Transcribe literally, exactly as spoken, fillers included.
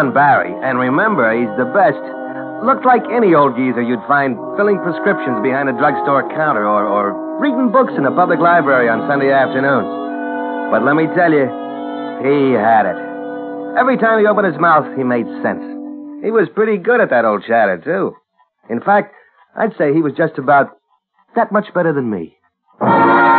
John Barry. And remember, he's the best. Looked like any old geezer you'd find filling prescriptions behind a drugstore counter or, or reading books in a public library on Sunday afternoons. But let me tell you, he had it. Every time he opened his mouth, he made sense. He was pretty good at that old chatter, too. In fact, I'd say he was just about that much better than me.